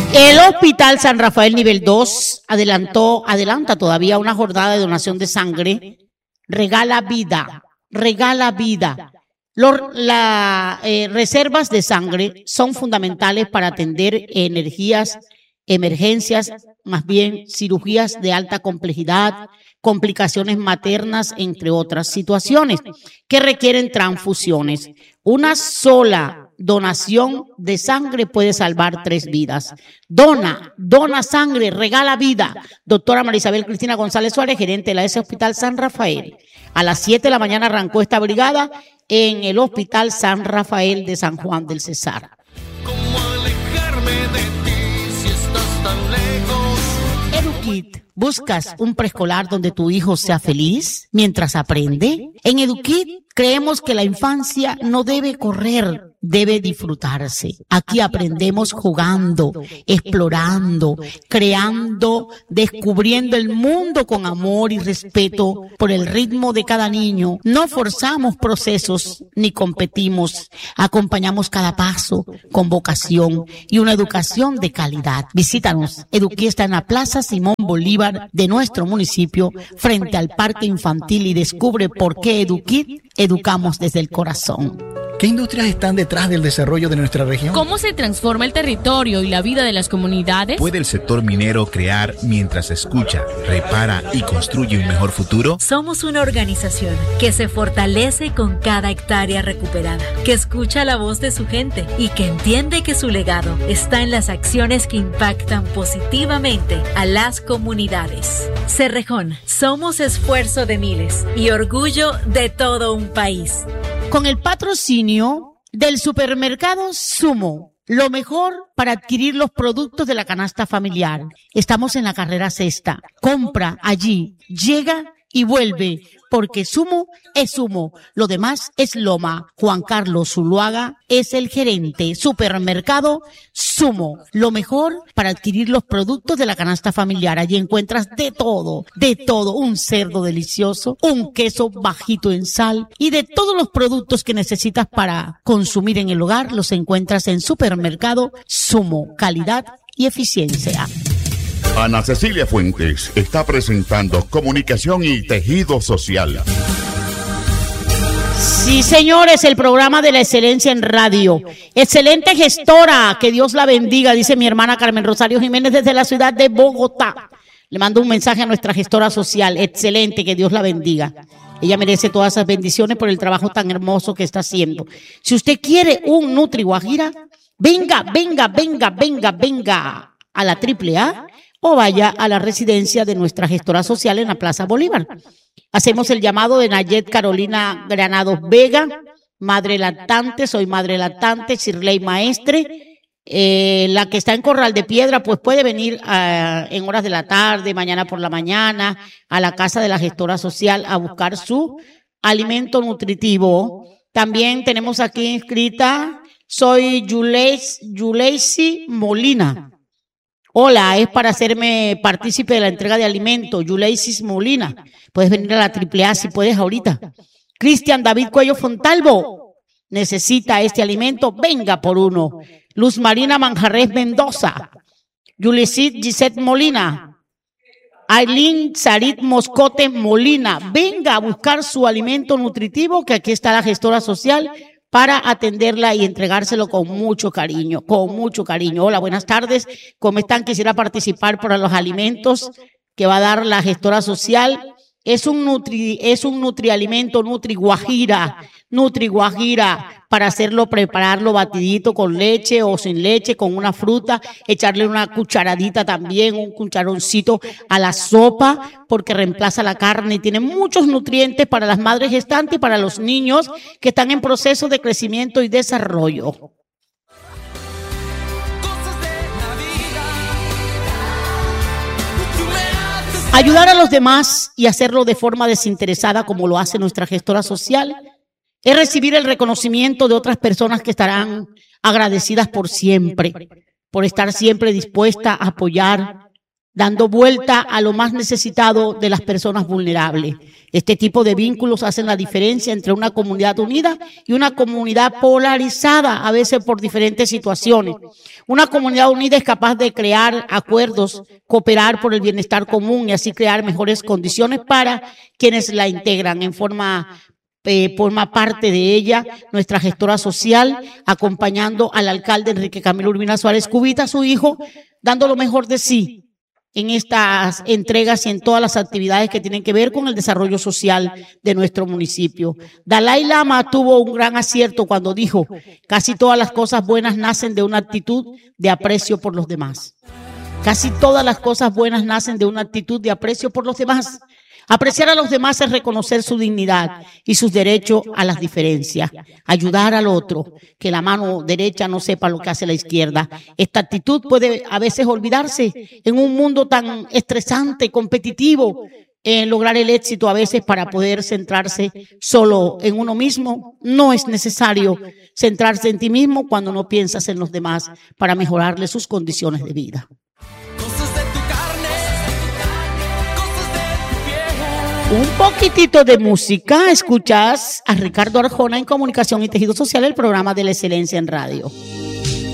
El Hospital San Rafael Nivel 2 adelanta todavía una jornada de donación de sangre. Regala vida, regala vida. Las reservas de sangre son fundamentales para atender emergencias, más bien cirugías de alta complejidad, complicaciones maternas, entre otras situaciones que requieren transfusiones. Una sola donación de sangre puede salvar 3 vidas. Dona sangre, regala vida. Doctora Marisabel Cristina González Suárez, gerente de la S Hospital San Rafael. A las 7 de la mañana arrancó esta brigada en el Hospital San Rafael de San Juan del Cesar. ¿Cómo alejarme de ti si estás tan lejos? EduKid, ¿buscas un preescolar donde tu hijo sea feliz mientras aprende? En EduKid creemos que la infancia no debe correr, debe disfrutarse. Aquí aprendemos jugando, explorando, creando, descubriendo el mundo con amor y respeto por el ritmo de cada niño. No forzamos procesos ni competimos. Acompañamos cada paso con vocación y una educación de calidad. Visítanos. EduKid está en la Plaza Simón Bolívar de nuestro municipio, frente al Parque Infantil, y descubre por qué EduKid educamos desde el corazón. ¿Qué industrias están detrás del desarrollo de nuestra región? ¿Cómo se transforma el territorio y la vida de las comunidades? ¿Puede el sector minero crear mientras escucha, repara y construye un mejor futuro? Somos una organización que se fortalece con cada hectárea recuperada, que escucha la voz de su gente y que entiende que su legado está en las acciones que impactan positivamente a las comunidades. Cerrejón, somos esfuerzo de miles y orgullo de todo un país. Con el patrocinio del supermercado Sumo, lo mejor para adquirir los productos de la canasta familiar. Estamos en la carrera sexta. Compra allí, llega y vuelve, porque Sumo es Sumo. Lo demás es Loma. Juan Carlos Zuluaga es el gerente. Supermercado Sumo, lo mejor para adquirir los productos de la canasta familiar. Allí encuentras de todo. Un cerdo delicioso, un queso bajito en sal y de todos los productos que necesitas para consumir en el hogar los encuentras en Supermercado Sumo. Calidad y eficiencia. Ana Cecilia Fuentes está presentando Comunicación y Tejido Social. Sí, señores, el programa de la excelencia en radio. Excelente gestora, que Dios la bendiga, dice mi hermana Carmen Rosario Jiménez desde la ciudad de Bogotá. Le mando un mensaje a nuestra gestora social. Excelente, que Dios la bendiga. Ella merece todas esas bendiciones por el trabajo tan hermoso que está haciendo. Si usted quiere un Nutri Guajira, venga a la AAA. O vaya a la residencia de nuestra gestora social en la Plaza Bolívar. Hacemos el llamado de Nayet Carolina Granados Vega, madre lactante, soy madre lactante, Shirley Maestre. La que está en Corral de Piedra, pues puede venir en horas de la tarde, mañana por la mañana, a la casa de la gestora social a buscar su alimento nutritivo. También tenemos aquí inscrita, soy Yuleisi Molina. Hola, es para hacerme partícipe de la entrega de alimentos. Yuleisis Molina. Puedes venir a la AAA si puedes ahorita. Cristian David Cuello Fontalvo. Necesita este alimento. Venga por uno. Luz Marina Manjarres Mendoza. Yulisit Gisette Molina. Aileen Sarit Moscote Molina. Venga a buscar su alimento nutritivo, que aquí está la gestora social para atenderla y entregárselo con mucho cariño, Hola, buenas tardes, ¿cómo están? Quisiera participar para los alimentos que va a dar la gestora social. Es un nutrialimento Nutri Guajira, para prepararlo batidito con leche o sin leche, con una fruta, echarle una cucharadita también, un cucharoncito a la sopa, porque reemplaza la carne y tiene muchos nutrientes para las madres gestantes y para los niños que están en proceso de crecimiento y desarrollo. Ayudar a los demás y hacerlo de forma desinteresada, como lo hace nuestra gestora social, es recibir el reconocimiento de otras personas que estarán agradecidas por siempre, por estar siempre dispuesta a apoyar dando vuelta a lo más necesitado de las personas vulnerables. Este tipo de vínculos hacen la diferencia entre una comunidad unida y una comunidad polarizada, a veces por diferentes situaciones. Una comunidad unida es capaz de crear acuerdos, cooperar por el bienestar común y así crear mejores condiciones para quienes la integran. Forma parte de ella nuestra gestora social, acompañando al alcalde Enrique Camilo Urbina Suárez Cubita, su hijo, dando lo mejor de sí en estas entregas y en todas las actividades que tienen que ver con el desarrollo social de nuestro municipio. Dalai Lama tuvo un gran acierto cuando dijo: casi todas las cosas buenas nacen de una actitud de aprecio por los demás. Casi todas las cosas buenas nacen de una actitud de aprecio por los demás. Apreciar a los demás es reconocer su dignidad y sus derechos a las diferencias. Ayudar al otro, que la mano derecha no sepa lo que hace la izquierda. Esta actitud puede a veces olvidarse en un mundo tan estresante, competitivo, en lograr el éxito a veces para poder centrarse solo en uno mismo. No es necesario centrarse en ti mismo cuando no piensas en los demás para mejorarle sus condiciones de vida. Un poquitito de música. Escuchas a Ricardo Arjona en Comunicación y Tejido Social, el programa de la excelencia en radio.